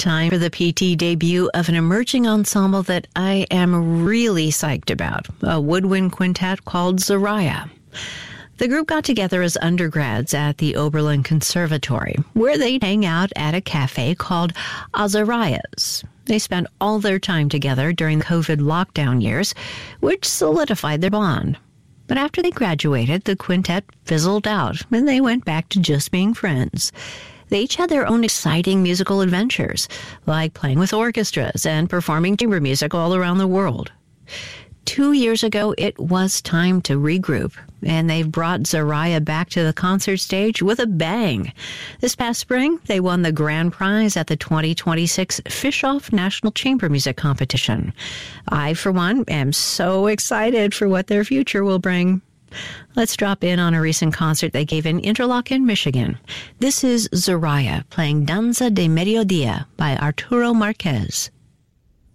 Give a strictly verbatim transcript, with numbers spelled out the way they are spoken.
Time for the P T debut of an emerging ensemble that I am really psyched about, a woodwind quintet called Zariah. The group got together as undergrads at the Oberlin Conservatory, where they'd hang out at a cafe called Azariah's. They spent all their time together during the COVID lockdown years, which solidified their bond. But after they graduated, the quintet fizzled out, and they went back to just being friends. They each had their own exciting musical adventures, like playing with orchestras and performing chamber music all around the world. Two years ago, it was time to regroup, and they've brought Zariah back to the concert stage with a bang. This past spring, they won the grand prize at the twenty twenty-six Fischoff National Chamber Music Competition. I, for one, am so excited for what their future will bring. Let's drop in on a recent concert they gave in Interlochen, Michigan. This is Zariah playing Danza de Mediodía by Arturo Marquez.